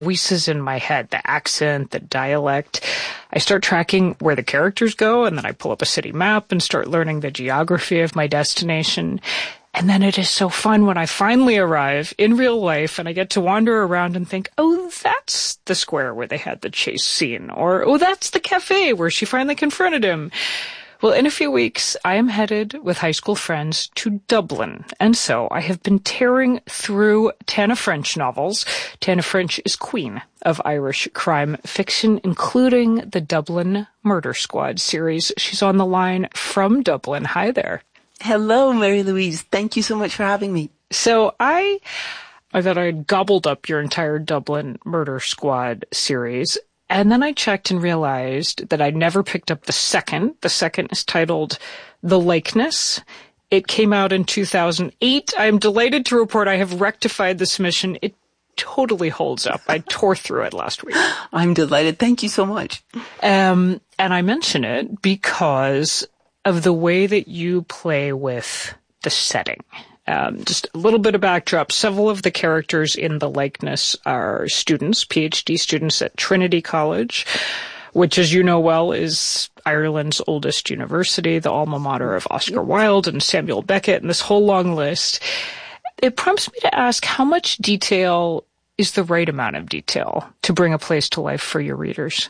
voices in my head, the accent, the dialect. I start tracking where the characters go, and then I pull up a city map and start learning the geography of my destination. And then it is so fun when I finally arrive in real life and I get to wander around and think, oh, that's the square where they had the chase scene. Or, oh, that's the cafe where she finally confronted him. Well, in a few weeks, I am headed with high school friends to Dublin. And so I have been tearing through Tana French novels. Tana French is queen of Irish crime fiction, including the Dublin Murder Squad series. She's on the line from Dublin. Hi there. Hello, Mary Louise. Thank you so much for having me. So I thought I had gobbled up your entire Dublin Murder Squad series. And then I checked and realized that I'd never picked up the second. The second is titled The Likeness. It came out in 2008. I'm delighted to report I have rectified the submission. It totally holds up. I tore through it last week. I'm delighted. Thank you so much. And I mention it because of the way that you play with the setting. Just a little bit of backdrop. Several of the characters in The Likeness are students, PhD students at Trinity College, which, as you know well, is Ireland's oldest university, the alma mater of Oscar Wilde and Samuel Beckett, and this whole long list. It prompts me to ask, how much detail is the right amount of detail to bring a place to life for your readers?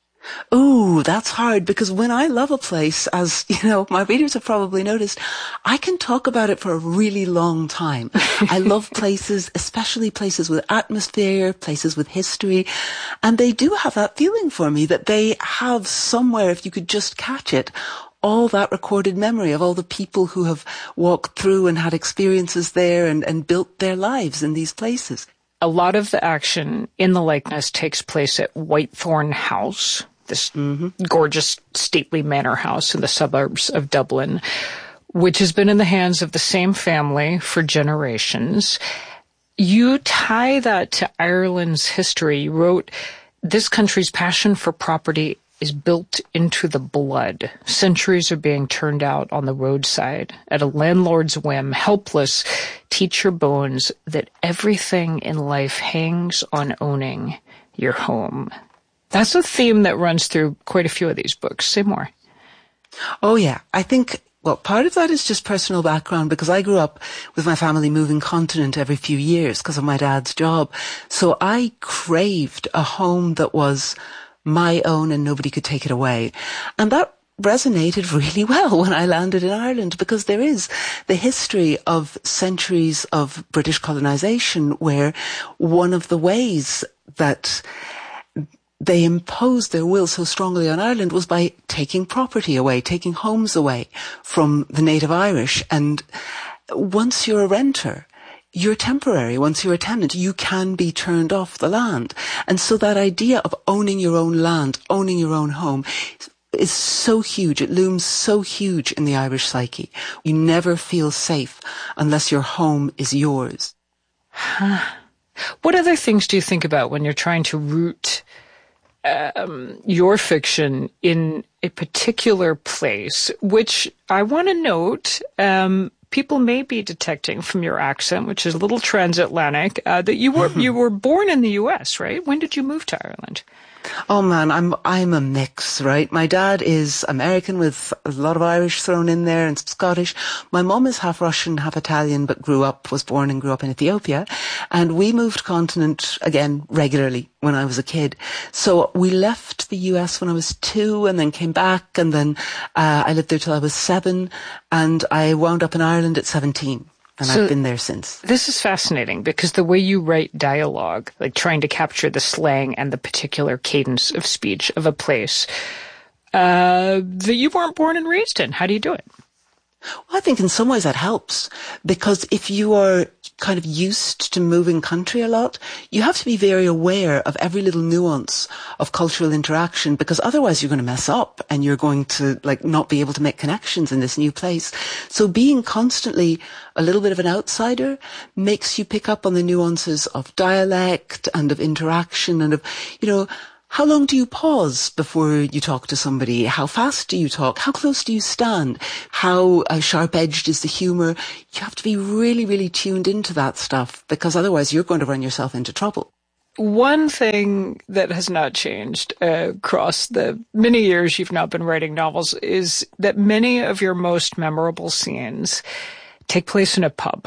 Ooh, that's hard, because when I love a place, as you know, my readers have probably noticed, I can talk about it for a really long time. I love places, especially places with atmosphere, places with history, and they do have that feeling for me that they have somewhere, if you could just catch it, all that recorded memory of all the people who have walked through and had experiences there and built their lives in these places. A lot of the action in The Likeness takes place at Whitethorn House, this gorgeous, stately manor house in the suburbs of Dublin, which has been in the hands of the same family for generations. You tie that to Ireland's history. You wrote, this country's passion for property is built into the blood. Centuries are being turned out on the roadside at a landlord's whim, helpless. Teach your bones that everything in life hangs on owning your home. That's a theme that runs through quite a few of these books. Say more. Oh, yeah. I think, well, part of that is just personal background, because I grew up with my family moving continent every few years because of my dad's job. So I craved a home that was my own and nobody could take it away. And that resonated really well when I landed in Ireland, because there is the history of centuries of British colonization, where one of the ways that they imposed their will so strongly on Ireland was by taking property away, taking homes away from the native Irish. And once you're a renter, you're temporary. Once you're a tenant, you can be turned off the land. And so that idea of owning your own land, owning your own home, is so huge. It looms so huge in the Irish psyche. You never feel safe unless your home is yours. What other things do you think about when you're trying to root your fiction in a particular place, which I want to note, people may be detecting from your accent, which is a little transatlantic, that you were born in the U.S., right? When did you move to Ireland? Oh man, I'm a mix, right? My dad is American with a lot of Irish thrown in there and Scottish. My mum is half Russian, half Italian, but was born and grew up in Ethiopia. And we moved continent again regularly when I was a kid. So we left the US when I was 2 and then came back, and then I lived there till I was 7, and I wound up in Ireland at 17. And I've been there since. This is fascinating, because the way you write dialogue, like trying to capture the slang and the particular cadence of speech of a place that you weren't born and raised in. How do you do it? Well, I think in some ways that helps, because if you are kind of used to moving country a lot, you have to be very aware of every little nuance of cultural interaction, because otherwise you're going to mess up and you're going to not be able to make connections in this new place. So being constantly a little bit of an outsider makes you pick up on the nuances of dialect and of interaction and of, how long do you pause before you talk to somebody? How fast do you talk? How close do you stand? How sharp-edged is the humour? You have to be really, really tuned into that stuff, because otherwise you're going to run yourself into trouble. One thing that has not changed across the many years you've now been writing novels is that many of your most memorable scenes take place in a pub.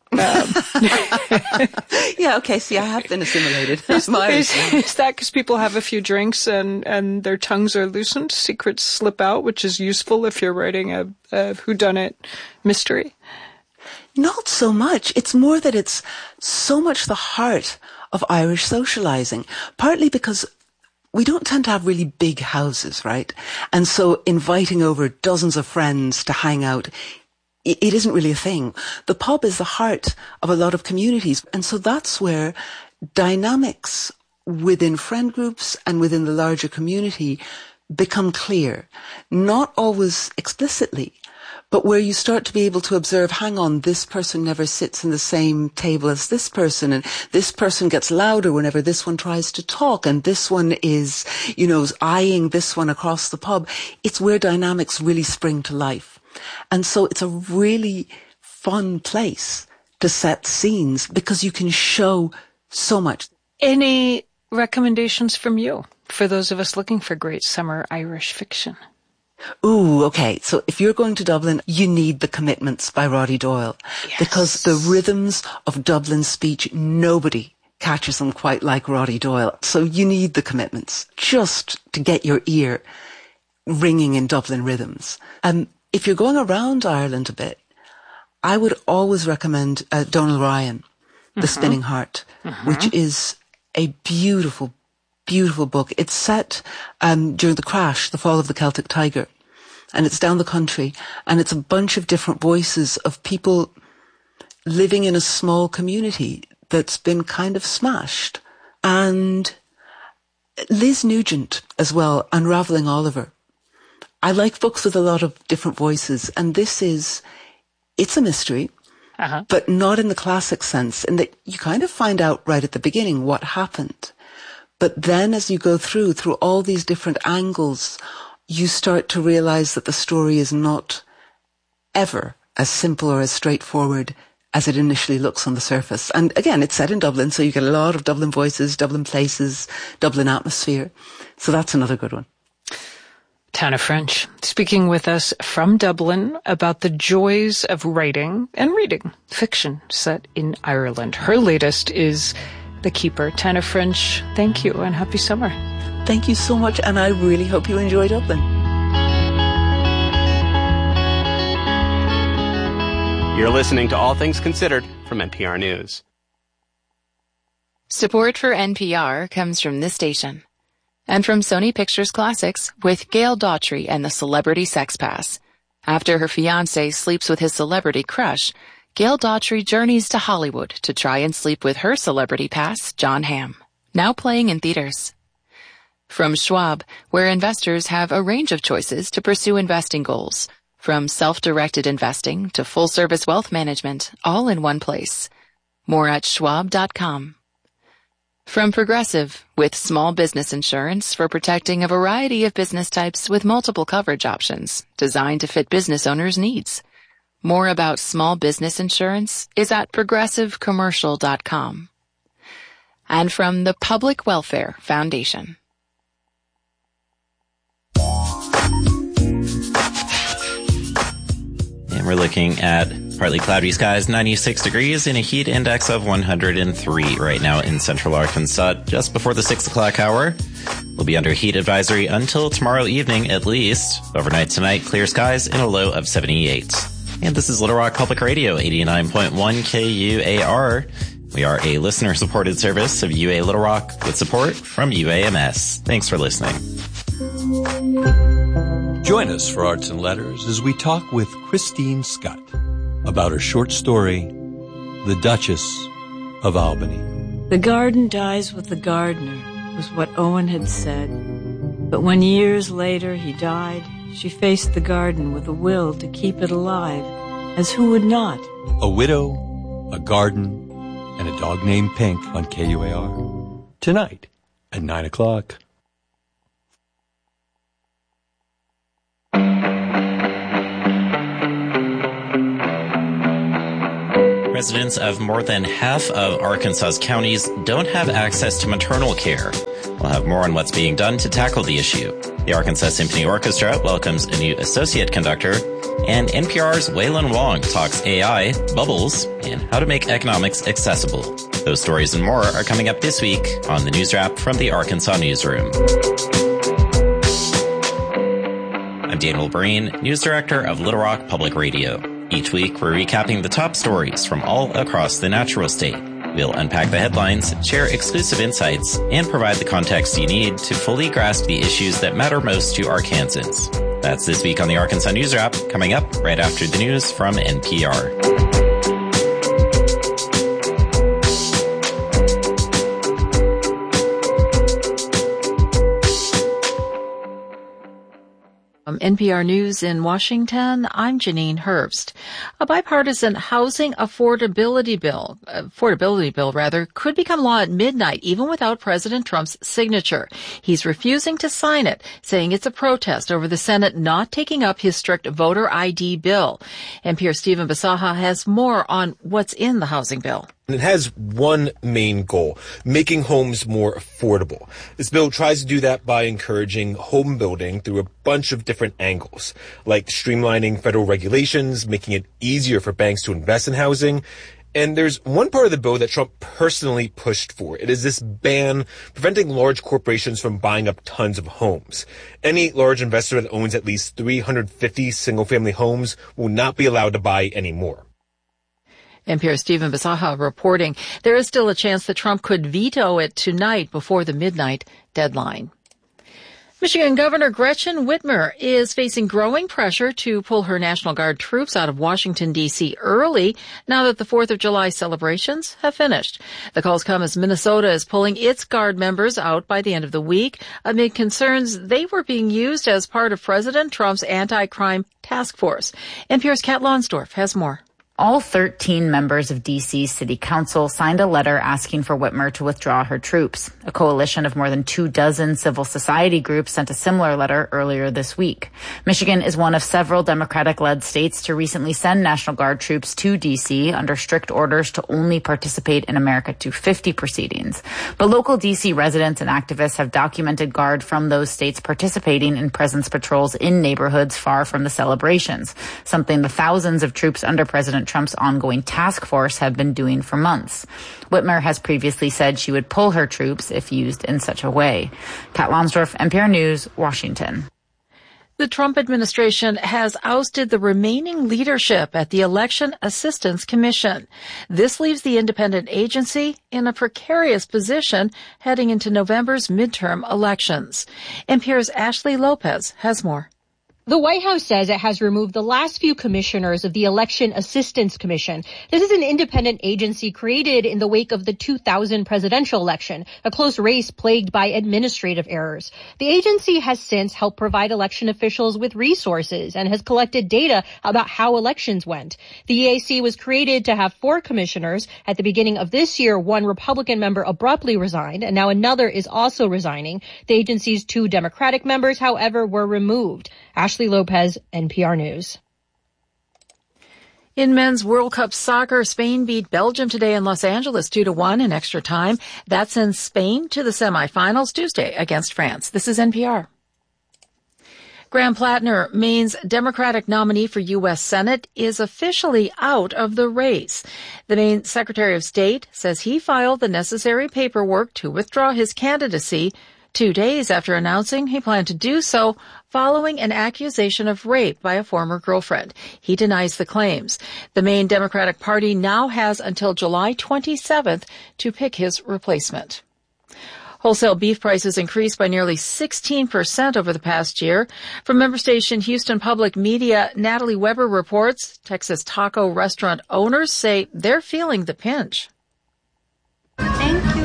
Yeah, okay, see, I have been assimilated. Is that because people have a few drinks and their tongues are loosened, secrets slip out, which is useful if you're writing a whodunit mystery? Not so much. It's more that it's so much the heart of Irish socializing, partly because we don't tend to have really big houses, right? And so inviting over dozens of friends to hang out, it isn't really a thing. The pub is the heart of a lot of communities. And so that's where dynamics within friend groups and within the larger community become clear. Not always explicitly, but where you start to be able to observe, hang on, this person never sits in the same table as this person, and this person gets louder whenever this one tries to talk, and this one is, eyeing this one across the pub. It's where dynamics really spring to life. And so it's a really fun place to set scenes because you can show so much. Any recommendations from you for those of us looking for great summer Irish fiction? Ooh, okay. So if you're going to Dublin, you need The Commitments by Roddy Doyle. Yes. Because the rhythms of Dublin speech, nobody catches them quite like Roddy Doyle. So you need The Commitments just to get your ear ringing in Dublin rhythms. If you're going around Ireland a bit, I would always recommend Donal Ryan, The Spinning Heart, which is a beautiful, beautiful book. It's set during the crash, the fall of the Celtic Tiger, and it's down the country, and it's a bunch of different voices of people living in a small community that's been kind of smashed. And Liz Nugent as well, Unravelling Oliver. I like books with a lot of different voices, and it's a mystery, but not in the classic sense, in that you kind of find out right at the beginning what happened. But then as you go through all these different angles, you start to realize that the story is not ever as simple or as straightforward as it initially looks on the surface. And again, it's set in Dublin, so you get a lot of Dublin voices, Dublin places, Dublin atmosphere. So that's another good one. Tana French, speaking with us from Dublin about the joys of writing and reading fiction set in Ireland. Her latest is The Keeper. Tana French, thank you and happy summer. Thank you so much, and I really hope you enjoy Dublin. You're listening to All Things Considered from NPR News. Support for NPR comes from this station. And from Sony Pictures Classics with Gail Daughtry and the Celebrity Sex Pass. After her fiancé sleeps with his celebrity crush, Gail Daughtry journeys to Hollywood to try and sleep with her celebrity pass, Jon Hamm. Now playing in theaters. From Schwab, where investors have a range of choices to pursue investing goals. From self-directed investing to full-service wealth management, all in one place. More at schwab.com. From Progressive, with small business insurance for protecting a variety of business types with multiple coverage options designed to fit business owners' needs. More about small business insurance is at progressivecommercial.com. And from the Public Welfare Foundation. And we're looking at partly cloudy skies, 96 degrees, and a heat index of 103 right now in central Arkansas. Just before the 6 o'clock hour, we'll be under heat advisory until tomorrow evening at least. Overnight tonight, clear skies and a low of 78. And this is Little Rock Public Radio, 89.1 KUAR. We are a listener-supported service of UA Little Rock with support from UAMS. Thanks for listening. Join us for Arts and Letters as we talk with Christine Scott about her short story, The Duchess of Albany. The garden dies with the gardener, was what Owen had said. But when years later he died, she faced the garden with a will to keep it alive, as who would not? A widow, a garden, and a dog named Pink on KUAR. Tonight at 9 o'clock. Residents of more than half of Arkansas's counties don't have access to maternal care. We'll have more on what's being done to tackle the issue. The Arkansas Symphony Orchestra welcomes a new associate conductor, and NPR's Waylon Wong talks AI, bubbles, and how to make economics accessible. Those stories and more are coming up this week on the News Wrap from the Arkansas Newsroom. I'm Daniel Breen, News Director of Little Rock Public Radio. Each week, we're recapping the top stories from all across the natural state. We'll unpack the headlines, share exclusive insights, and provide the context you need to fully grasp the issues that matter most to Arkansans. That's this week on the Arkansas News Wrap, coming up right after the news from NPR. From NPR News in Washington, I'm Janine Herbst. A bipartisan housing affordability bill could become law at midnight, even without President Trump's signature. He's refusing to sign it, saying it's a protest over the Senate not taking up his strict voter ID bill. NPR's Stephen Basaha has more on what's in the housing bill. It has one main goal, making homes more affordable. This bill tries to do that by encouraging home building through a bunch of different angles, like streamlining federal regulations, making it easier for banks to invest in housing. And there's one part of the bill that Trump personally pushed for. It is this ban preventing large corporations from buying up tons of homes. Any large investor that owns at least 350 single-family homes will not be allowed to buy any more. NPR's Stephen Basaha reporting there is still a chance that Trump could veto it tonight before the midnight deadline. Michigan Governor Gretchen Whitmer is facing growing pressure to pull her National Guard troops out of Washington, D.C. early now that the 4th of July celebrations have finished. The calls come as Minnesota is pulling its Guard members out by the end of the week amid concerns they were being used as part of President Trump's anti-crime task force. NPR's Kat Lonsdorf has more. All 13 members of D.C.'s City Council signed a letter asking for Whitmer to withdraw her troops. A coalition of more than 24 civil society groups sent a similar letter earlier this week. Michigan is one of several Democratic-led states to recently send National Guard troops to D.C. under strict orders to only participate in America 250 proceedings. But local D.C. residents and activists have documented Guard from those states participating in presence patrols in neighborhoods far from the celebrations, something the thousands of troops under President Trump's ongoing task force have been doing for months. Whitmer has previously said she would pull her troops if used in such a way. Kat Lonsdorf, NPR News, Washington. The Trump administration has ousted the remaining leadership at the Election Assistance Commission. This leaves the independent agency in a precarious position heading into November's midterm elections. NPR's Ashley Lopez has more. The White House says it has removed the last few commissioners of the Election Assistance Commission. This is an independent agency created in the wake of the 2000 presidential election, a close race plagued by administrative errors. The agency has since helped provide election officials with resources and has collected data about how elections went. The EAC was created to have 4 commissioners. At the beginning of this year, one Republican member abruptly resigned, and now another is also resigning. The agency's 2 Democratic members, however, were removed. Ashley Lopez, NPR News. In men's World Cup soccer, Spain beat Belgium today in Los Angeles 2-1 in extra time. That sends Spain to the semifinals Tuesday against France. This is NPR. Graham Plattner, Maine's Democratic nominee for U.S. Senate, is officially out of the race. The Maine Secretary of State says he filed the necessary paperwork to withdraw his candidacy 2 days after announcing he planned to do so following an accusation of rape by a former girlfriend. He denies the claims. The Maine Democratic Party now has until July 27th to pick his replacement. Wholesale beef prices increased by nearly 16% over the past year. From member station Houston Public Media, Natalie Weber reports Texas taco restaurant owners say they're feeling the pinch. Thank you.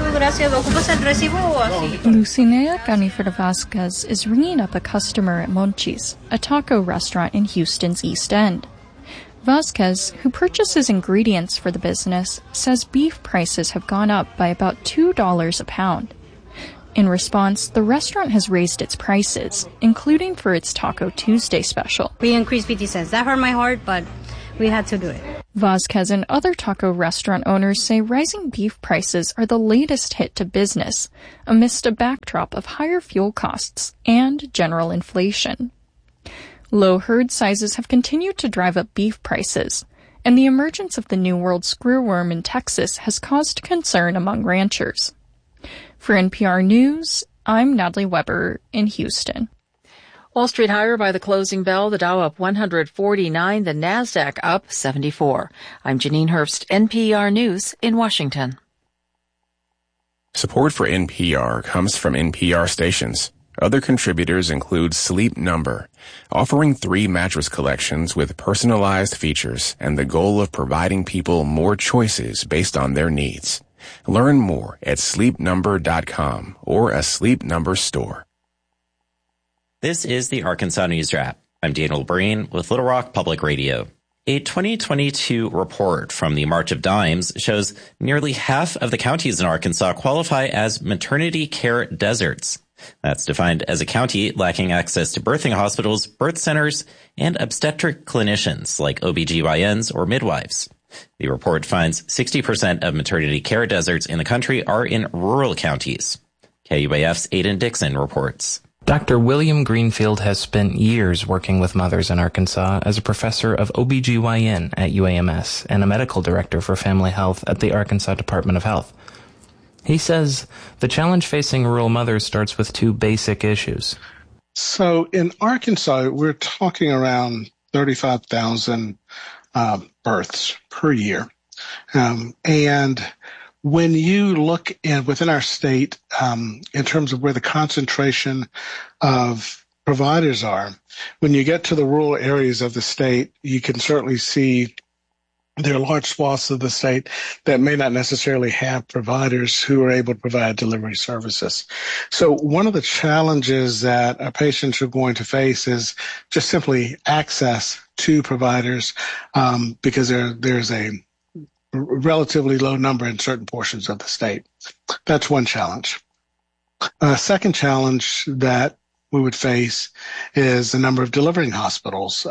Lucinea Ganifera Vasquez is ringing up a customer at Monchis, a taco restaurant in Houston's East End. Vasquez, who purchases ingredients for the business, says beef prices have gone up by about $2 a pound. In response, the restaurant has raised its prices, including for its Taco Tuesday special. We increased 50 cents. That hurt my heart, but we had to do it. Vasquez and other taco restaurant owners say rising beef prices are the latest hit to business, amidst a backdrop of higher fuel costs and general inflation. Low herd sizes have continued to drive up beef prices, and the emergence of the New World screwworm in Texas has caused concern among ranchers. For NPR News, I'm Natalie Weber in Houston. Wall Street higher by the closing bell, the Dow up 149, the NASDAQ up 74. I'm Janine Herbst, NPR News in Washington. Support for NPR comes from NPR stations. Other contributors include Sleep Number, offering 3 mattress collections with personalized features and the goal of providing people more choices based on their needs. Learn more at sleepnumber.com or a Sleep Number store. This is the Arkansas News Wrap. I'm Daniel Breen with Little Rock Public Radio. A 2022 report from the March of Dimes shows nearly half of the counties in Arkansas qualify as maternity care deserts. That's defined as a county lacking access to birthing hospitals, birth centers, and obstetric clinicians like OBGYNs or midwives. The report finds 60% of maternity care deserts in the country are in rural counties. KUAF's Aidan Dixon reports. Dr. William Greenfield has spent years working with mothers in Arkansas as a professor of OBGYN at UAMS and a medical director for family health at the Arkansas Department of Health. He says the challenge facing rural mothers starts with 2 basic issues. So in Arkansas, we're talking around 35,000 births per year. And when you look within our state, in terms of where the concentration of providers are, when you get to the rural areas of the state, you can certainly see there are large swaths of the state that may not necessarily have providers who are able to provide delivery services. So one of the challenges that our patients are going to face is just simply access to providers, because there's a relatively low number in certain portions of the state. That's one challenge. A second challenge that we would face is the number of delivering hospitals.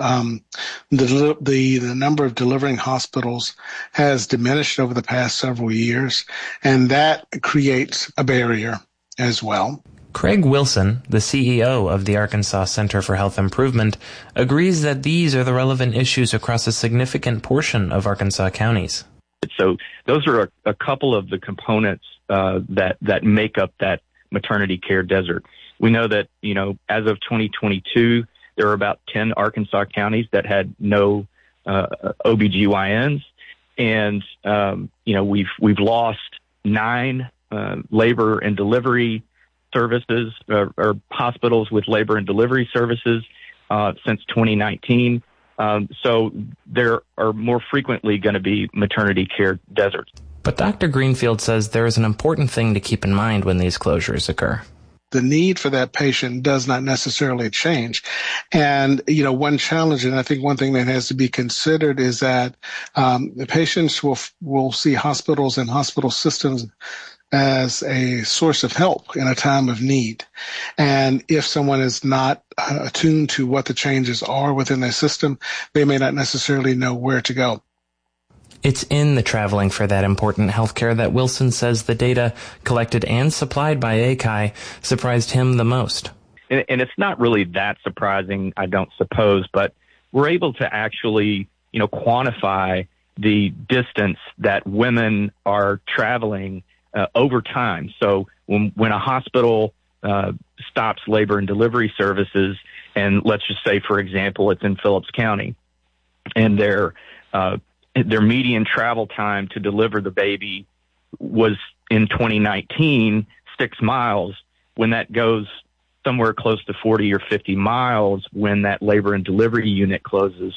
The number of delivering hospitals has diminished over the past several years, and that creates a barrier as well. Craig Wilson, the CEO of the Arkansas Center for Health Improvement, agrees that these are the relevant issues across a significant portion of Arkansas counties. So those are a couple of the components that make up that maternity care desert. We know that, as of 2022, there are about 10 Arkansas counties that had no OBGYNs. And, we've lost 9 labor and delivery services or hospitals with labor and delivery services since 2019. So there are more frequently going to be maternity care deserts. But Dr. Greenfield says there is an important thing to keep in mind when these closures occur. The need for that patient does not necessarily change. And, one challenge, and I think one thing that has to be considered is that the patients will see hospitals and hospital systems as a source of help in a time of need. And if someone is not attuned to what the changes are within their system, they may not necessarily know where to go. It's in the traveling for that important health care that Wilson says the data collected and supplied by ACI surprised him the most. And it's not really that surprising, I don't suppose, but we're able to actually, quantify the distance that women are traveling over time. So when a hospital stops labor and delivery services, and let's just say, for example, it's in Phillips County, and their median travel time to deliver the baby was in 2019 6 miles. When that goes somewhere close to 40 or 50 miles, when that labor and delivery unit closes,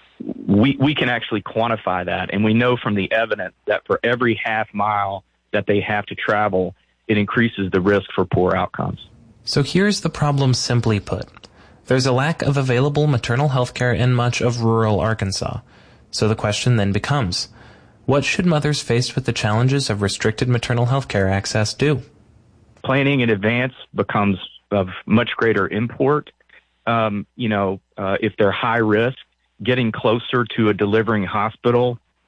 we can actually quantify that. And we know from the evidence that for every half mile that they have to travel, it increases the risk for poor outcomes. So here's the problem simply put. There's a lack of available maternal health care in much of rural Arkansas. So the question then becomes, what should mothers faced with the challenges of restricted maternal health care access do? Planning in advance becomes of much greater import. If they're high risk, getting closer to a delivering hospital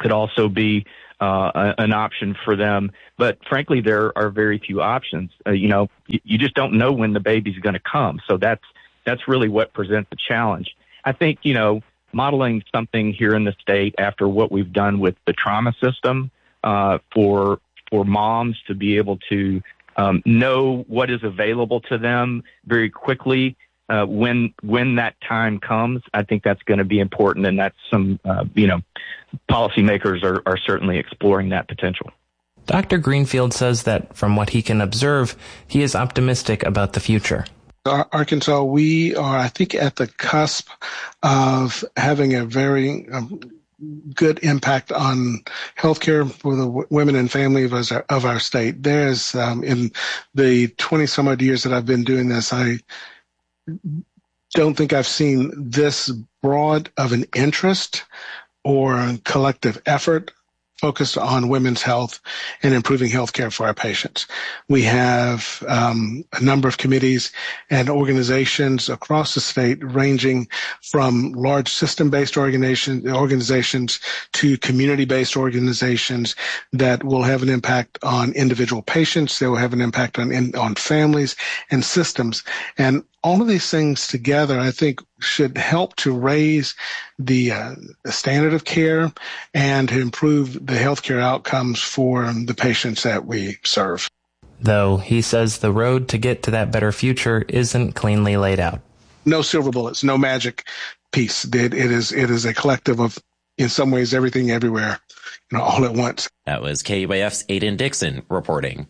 could also be an option for them. But frankly, there are very few options. You just don't know when the baby's going to come. So that's really what presents a challenge. I think, modeling something here in the state after what we've done with the trauma system for moms to be able to know what is available to them very quickly when that time comes. I think that's going to be important, and that's some policymakers are certainly exploring that potential. Dr. Greenfield says that from what he can observe, he is optimistic about the future. Arkansas, we are, I think, at the cusp of having a very good impact on healthcare for the women and family of our state. There's, in the 20-some-odd years that I've been doing this, I don't think I've seen this broad of an interest or collective effort focused on women's health and improving healthcare for our patients. We have a number of committees and organizations across the state, ranging from large system-based organizations to community-based organizations that will have an impact on individual patients. They will have an impact on families and systems. And all of these things together, I think, should help to raise the standard of care and to improve the healthcare outcomes for the patients that we serve. Though he says the road to get to that better future isn't cleanly laid out. No silver bullets, no magic piece. It is a collective of, in some ways, everything everywhere, all at once. That was KUAF's Aiden Dixon reporting.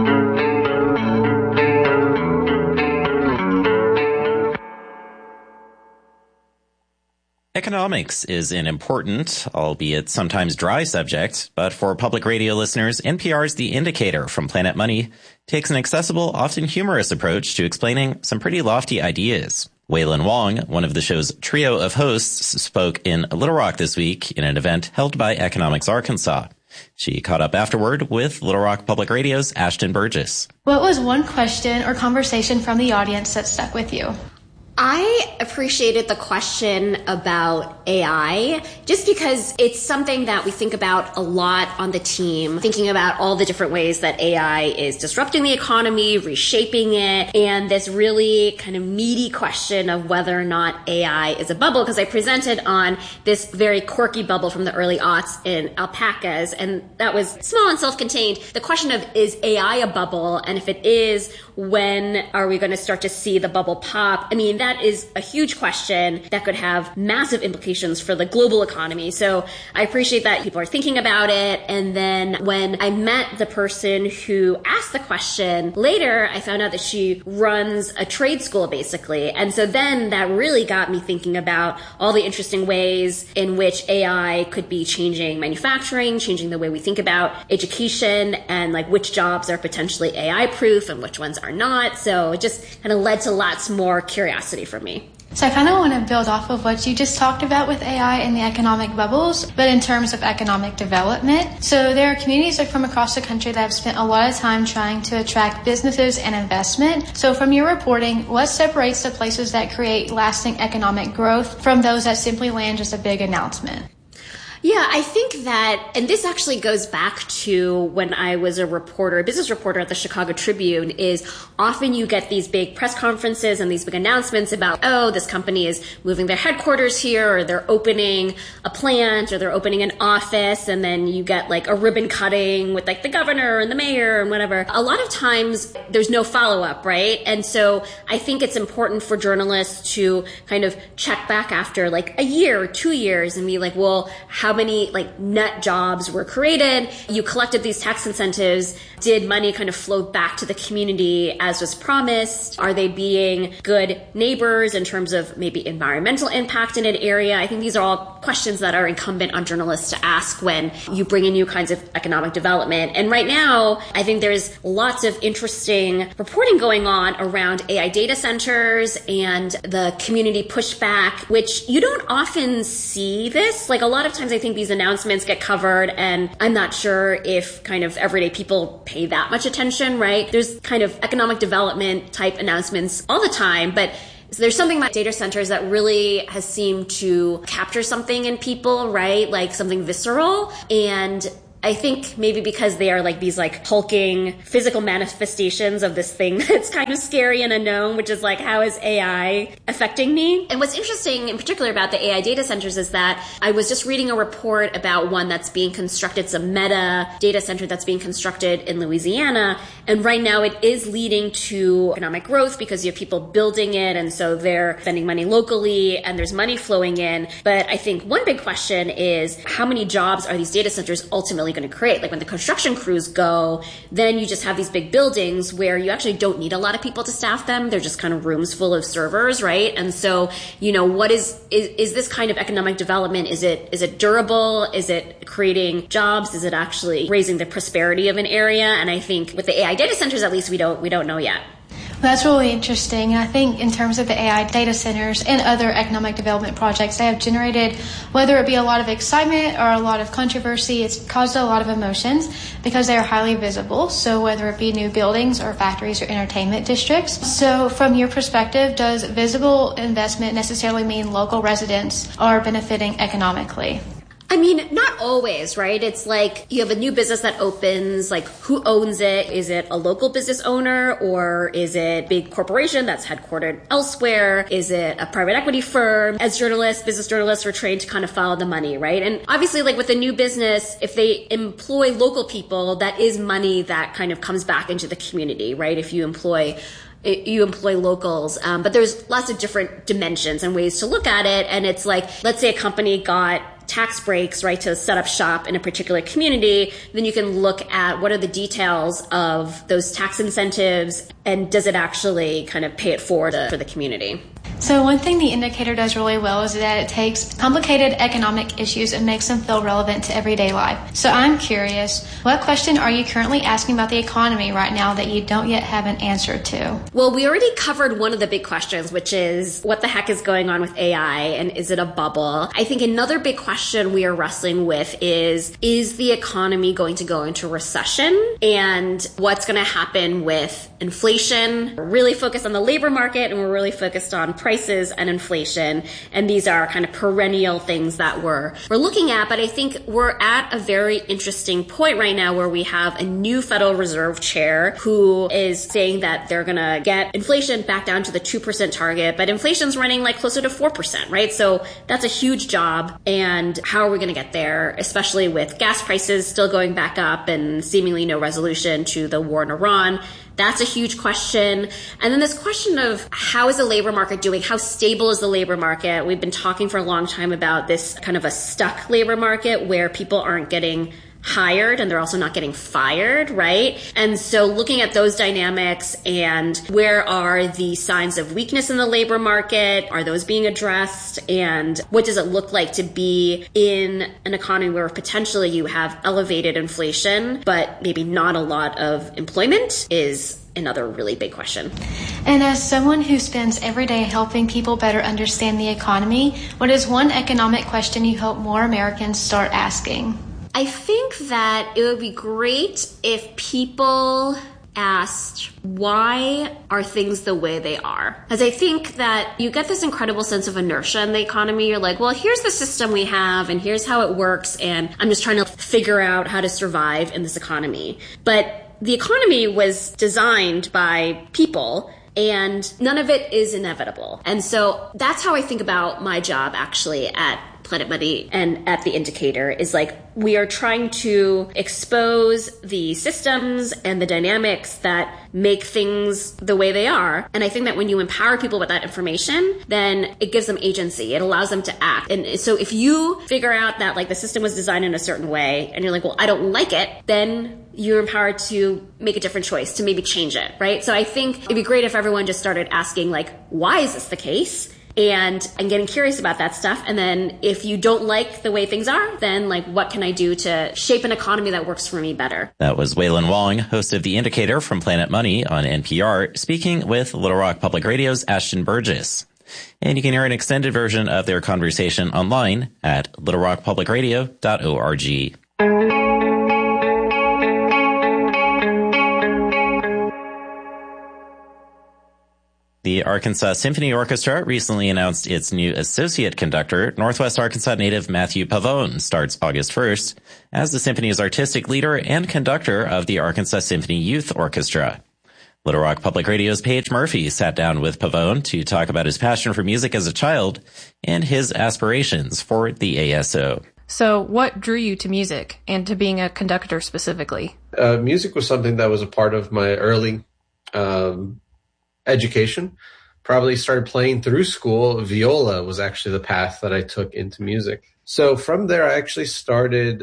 Economics is an important, albeit sometimes dry subject, but for public radio listeners, NPR's The Indicator from Planet Money takes an accessible, often humorous approach to explaining some pretty lofty ideas. Waylon Wong, one of the show's trio of hosts, spoke in Little Rock this week in an event held by Economics Arkansas. She caught up afterward with Little Rock Public Radio's Ashton Burgess. What was one question or conversation from the audience that stuck with you? I appreciated the question about AI just because it's something that we think about a lot on the team, thinking about all the different ways that AI is disrupting the economy, reshaping it, and this really kind of meaty question of whether or not AI is a bubble, because I presented on this very quirky bubble from the early aughts in alpacas, and that was small and self-contained. The question of, is AI a bubble? And if it is, when are we going to start to see the bubble pop? I mean, that is a huge question that could have massive implications for the global economy. So I appreciate that people are thinking about it. And then when I met the person who asked the question later, I found out that she runs a trade school, basically. And so then that really got me thinking about all the interesting ways in which AI could be changing manufacturing, changing the way we think about education, and like which jobs are potentially AI proof and which ones are not. So it just kind of led to lots more curiosity for me. So I kind of want to build off of what you just talked about with AI and the economic bubbles, but in terms of economic development. So there are communities from across the country that have spent a lot of time trying to attract businesses and investment. So from your reporting, what separates the places that create lasting economic growth from those that simply land just a big announcement? Yeah, I think that, and this actually goes back to when I was a business reporter at the Chicago Tribune, is often you get these big press conferences and these big announcements about, oh, this company is moving their headquarters here, or they're opening a plant, or they're opening an office, and then you get like a ribbon cutting with like the governor and the mayor and whatever. A lot of times there's no follow-up, right? And so I think it's important for journalists to kind of check back after like a year or 2 years and be like, well, how many like net jobs were created? You collected these tax incentives. Did money kind of flow back to the community as was promised? Are they being good neighbors in terms of maybe environmental impact in an area? I think these are all questions that are incumbent on journalists to ask when you bring in new kinds of economic development. And right now, I think there's lots of interesting reporting going on around AI data centers and the community pushback, which you don't often see this. Like a lot of times I think these announcements get covered and I'm not sure if kind of everyday people pay that much attention, right? There's kind of economic development type announcements all the time, but there's something about data centers that really has seemed to capture something in people, right? Like something visceral. And I think maybe because they are like these like hulking physical manifestations of this thing that's kind of scary and unknown, which is like, how is AI affecting me? And what's interesting in particular about the AI data centers is that I was just reading a report about one that's being constructed. It's a Meta data center that's being constructed in Louisiana. And right now it is leading to economic growth because you have people building it. And so they're spending money locally and there's money flowing in. But I think one big question is, how many jobs are these data centers ultimately going to create? Like when the construction crews go, then you just have these big buildings where you actually don't need a lot of people to staff them. They're just kind of rooms full of servers, right? And so, what is this kind of economic development? Is it durable? Is it creating jobs? Is it actually raising the prosperity of an area? And I think with the AI data centers, at least we don't know yet. That's really interesting. And I think in terms of the AI data centers and other economic development projects, they have generated, whether it be a lot of excitement or a lot of controversy, it's caused a lot of emotions because they are highly visible. So whether it be new buildings or factories or entertainment districts. So from your perspective, does visible investment necessarily mean local residents are benefiting economically? I mean, not always, right? It's like you have a new business that opens, like who owns it? Is it a local business owner or is it a big corporation that's headquartered elsewhere? Is it a private equity firm? As journalists, business journalists, we're trained to kind of follow the money, right? And obviously, like with a new business, if they employ local people, that is money that kind of comes back into the community, right? If you employ locals. But there's lots of different dimensions and ways to look at it. And it's like, let's say a company got tax breaks, right, to set up shop in a particular community, then you can look at what are the details of those tax incentives and does it actually kind of pay it forward for the community. So one thing the indicator does really well is that it takes complicated economic issues and makes them feel relevant to everyday life. So I'm curious, what question are you currently asking about the economy right now that you don't yet have an answer to? Well, we already covered one of the big questions, which is what the heck is going on with AI and is it a bubble? I think another big question we are wrestling with is the economy going to go into recession and what's going to happen with inflation? We're really focused on the labor market and we're really focused on prices and inflation. And these are kind of perennial things that we're looking at. But I think we're at a very interesting point right now where we have a new Federal Reserve chair who is saying that they're going to get inflation back down to the 2% target, but inflation's running like closer to 4%, right? So that's a huge job. And how are we going to get there, especially with gas prices still going back up and seemingly no resolution to the war in Iran? That's a huge question. And then this question of how is the labor market doing? How stable is the labor market? We've been talking for a long time about this kind of a stuck labor market where people aren't getting hired and they're also not getting fired, right? And so looking at those dynamics and where are the signs of weakness in the labor market? Are those being addressed? And what does it look like to be in an economy where potentially you have elevated inflation, but maybe not a lot of employment is another really big question. And as someone who spends every day helping people better understand the economy, what is one economic question you hope more Americans start asking? I think that it would be great if people asked, why are things the way they are? Because I think that you get this incredible sense of inertia in the economy. You're like, well, here's the system we have and here's how it works. And I'm just trying to figure out how to survive in this economy. But the economy was designed by people and none of it is inevitable. And so that's how I think about my job actually at Planet Money and at The Indicator is like we are trying to expose the systems and the dynamics that make things the way they are. And I think that when you empower people with that information, then it gives them agency. It allows them to act. And so if you figure out that like the system was designed in a certain way and you're like, well, I don't like it, then you're empowered to make a different choice, to maybe change it, right? So I think it'd be great if everyone just started asking like, why is this the case? And getting curious about that stuff. And then if you don't like the way things are, then like, what can I do to shape an economy that works for me better? That was Wailin Wong, host of The Indicator from Planet Money on NPR, speaking with Little Rock Public Radio's Ashton Burgess. And you can hear an extended version of their conversation online at littlerockpublicradio.org. The Arkansas Symphony Orchestra recently announced its new associate conductor. Northwest Arkansas native Matthew Pavone starts August 1st as the symphony's artistic leader and conductor of the Arkansas Symphony Youth Orchestra. Little Rock Public Radio's Paige Murphy sat down with Pavone to talk about his passion for music as a child and his aspirations for the ASO. So what drew you to music and to being a conductor specifically? Music was something that was a part of my early education. Probably started playing through school. Viola was actually the path that I took into music. So from there, I actually started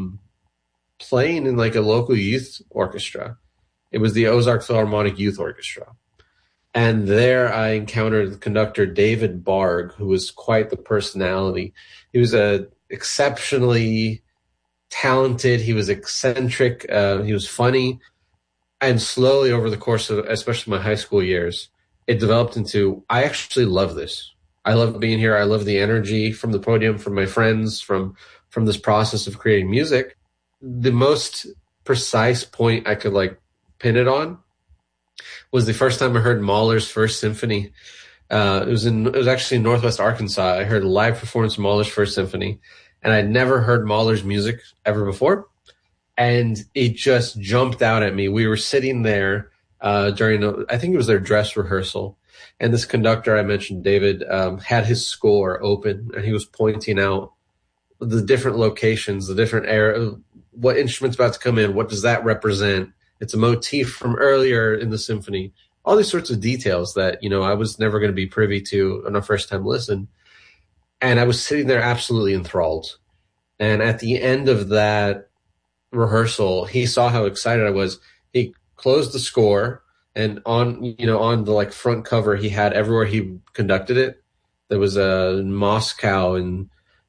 playing in like a local youth orchestra. It was the Ozark Philharmonic Youth Orchestra. And there I encountered the conductor David Barg, who was quite the personality. He was exceptionally talented. He was eccentric. He was funny. And slowly over the course of, especially my high school years, it developed into, I actually love this. I love being here. I love the energy from the podium, from my friends, from this process of creating music. The most precise point I could like pin it on was the first time I heard Mahler's First Symphony. It was actually in Northwest Arkansas. I heard a live performance of Mahler's First Symphony, and I'd never heard Mahler's music ever before. And it just jumped out at me. We were sitting there during, I think it was their dress rehearsal. And this conductor I mentioned, David, had his score open, and he was pointing out the different locations, the different era, what instrument's about to come in, what does that represent? It's a motif from earlier in the symphony. All these sorts of details that, I was never going to be privy to on a first-time listen. And I was sitting there absolutely enthralled. And at the end of that rehearsal, he saw how excited I was. He closed the score, and on the like front cover, he had everywhere he conducted it. There was a Moscow and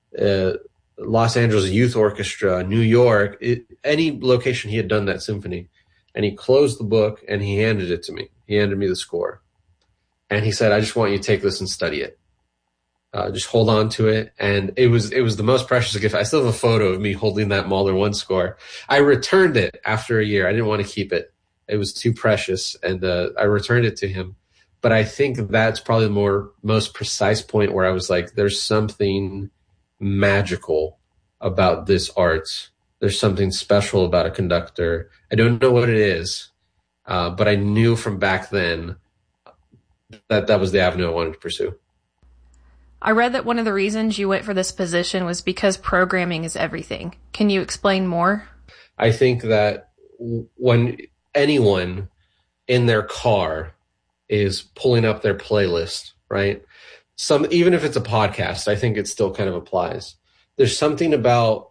Los Angeles Youth Orchestra, New York, any location he had done that symphony. And he closed the book and he handed it to me. He handed me the score. And he said, I just want you to take this and study it. Just hold on to it. And it was the most precious gift. I still have a photo of me holding that Mahler 1 score. I returned it after a year. I didn't want to keep it. It was too precious. And I returned it to him. But I think that's probably the most precise point where I was like, there's something magical about this art. There's something special about a conductor. I don't know what it is, but I knew from back then that was the avenue I wanted to pursue. I read that one of the reasons you went for this position was because programming is everything. Can you explain more? I think that when anyone in their car is pulling up their playlist, right? Even if it's a podcast, I think it still kind of applies. There's something about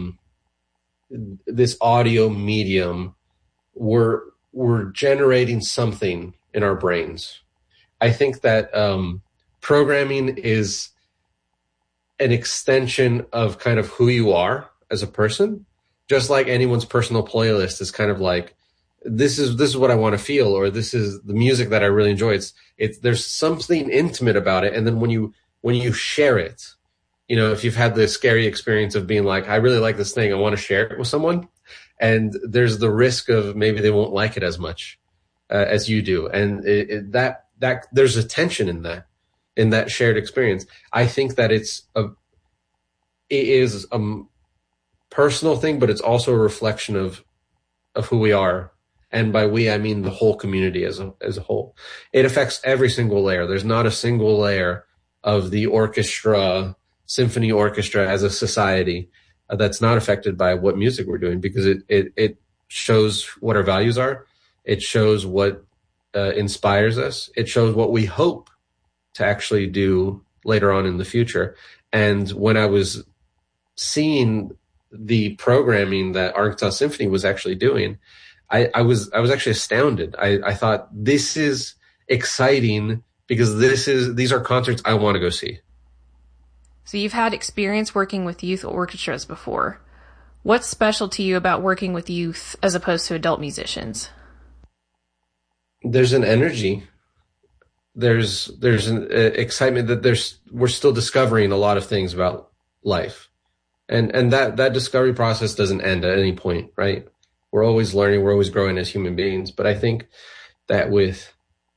this audio medium. We're generating something in our brains. I think that programming is an extension of kind of who you are as a person, just like anyone's personal playlist is kind of like, this is what I want to feel, or this is the music that I really enjoy. There's something intimate about it. And then when you share it, if you've had the scary experience of being like, I really like this thing, I want to share it with someone. And there's the risk of maybe they won't like it as much as you do. And that there's a tension in that shared experience. I think that it is a personal thing, but it's also a reflection of who we are. And by we, I mean the whole community as a whole. It affects every single layer. There's not a single layer of the symphony orchestra as a society that's not affected by what music we're doing, because it shows what our values are. It shows what inspires us. It shows what we hope to actually do later on in the future. And when I was seeing the programming that Arkansas Symphony was actually doing, I was actually astounded. I thought, this is exciting, because these are concerts I want to go see. So you've had experience working with youth orchestras before. What's special to you about working with youth as opposed to adult musicians? There's an energy. There's an excitement that we're still discovering a lot of things about life. And that discovery process doesn't end at any point, right? We're always learning, we're always growing as human beings. But I think that with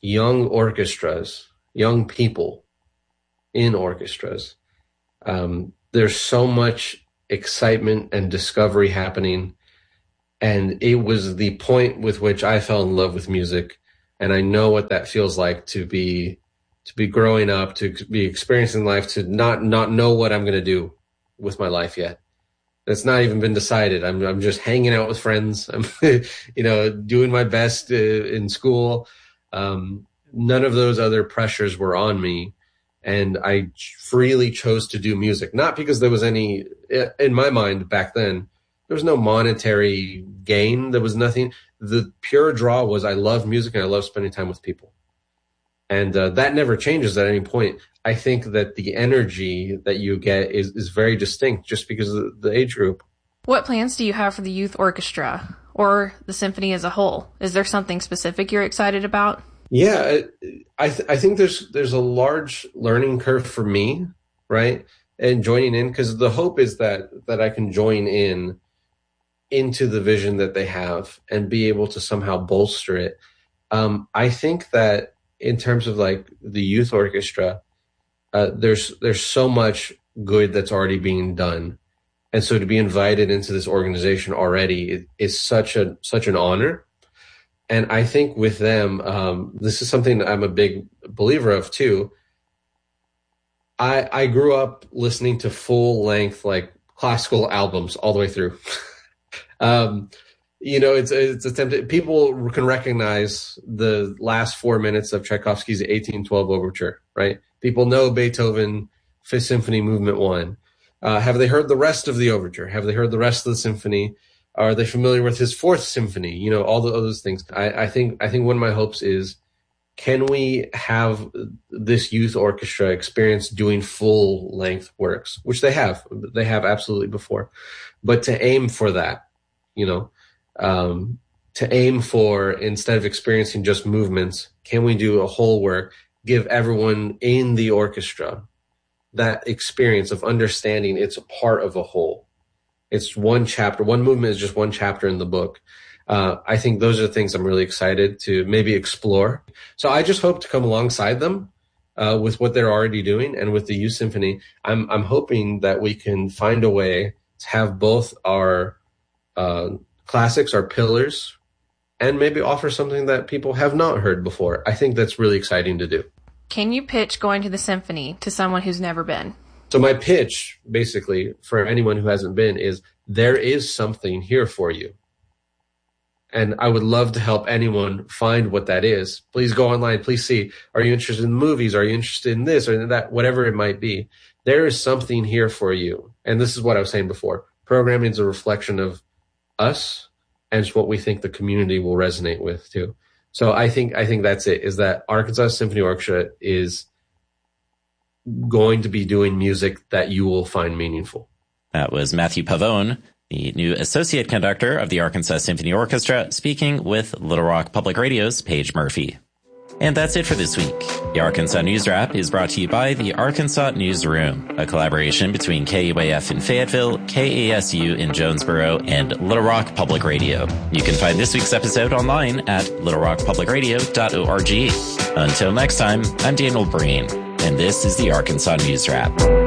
young orchestras, young people in orchestras. There's so much excitement and discovery happening. And it was the point with which I fell in love with music. And I know what that feels like to be growing up, to be experiencing life, to not know what I'm going to do with my life yet. It's not even been decided. I'm just hanging out with friends. I'm, doing my best in school. None of those other pressures were on me. And I freely chose to do music, not because there was any, in my mind back then, there was no monetary gain. There was nothing. The pure draw was I love music and I love spending time with people. And that never changes at any point. I think that the energy that you get is very distinct just because of the age group. What plans do you have for the youth orchestra or the symphony as a whole? Is there something specific you're excited about? Yeah, I think there's a large learning curve for me, right? And joining in, because the hope is that I can join into the vision that they have and be able to somehow bolster it. I think that in terms of like the youth orchestra, there's so much good that's already being done. And so to be invited into this organization already is such an honor. And I think with them, this is something that I'm a big believer of too. I grew up listening to full length, like classical albums all the way through. It's attempted. People can recognize the last 4 minutes of Tchaikovsky's 1812 Overture, right? People know Beethoven, Fifth Symphony, Movement 1. Have they heard the rest of the Overture? Have they heard the rest of the symphony? Are they familiar with his Fourth Symphony? All the those things. I think one of my hopes is, can we have this youth orchestra experience doing full length works, which they have absolutely before, but to aim for that, to aim for, instead of experiencing just movements, can we do a whole work, give everyone in the orchestra that experience of understanding it's a part of a whole. It's one chapter. One movement is just one chapter in the book. I think those are things I'm really excited to maybe explore. So I just hope to come alongside them with what they're already doing, and with the Youth Symphony, I'm hoping that we can find a way to have both our classics, our pillars, and maybe offer something that people have not heard before. I think that's really exciting to do. Can you pitch going to the symphony to someone who's never been? So my pitch, basically, for anyone who hasn't been, is there is something here for you. And I would love to help anyone find what that is. Please go online. Please see. Are you interested in movies? Are you interested in this or that? Whatever it might be. There is something here for you. And this is what I was saying before. Programming is a reflection of us, and it's what we think the community will resonate with too. So I think that's it, is that Arkansas Symphony Orchestra is going to be doing music that you will find meaningful. That was Matthew Pavone, the new associate conductor of the Arkansas Symphony Orchestra, speaking with Little Rock Public Radio's Paige Murphy. And that's it for this week. The Arkansas News Wrap is brought to you by the Arkansas Newsroom, a collaboration between KUAF in Fayetteville, KASU in Jonesboro, and Little Rock Public Radio. You can find this week's episode online at littlerockpublicradio.org. Until next time, I'm Daniel Breen, and this is the Arkansas News Wrap.